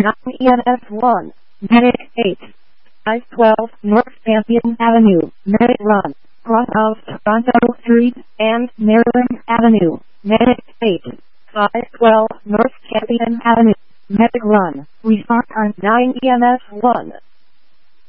9 EMS 1, Medic 8, 512 North Champion Avenue, Medic Run, Crosshouse Toronto Street, and Maryland Avenue, Medic 8, 512 North Champion Avenue, Medic Run, response on 9 EMS 1.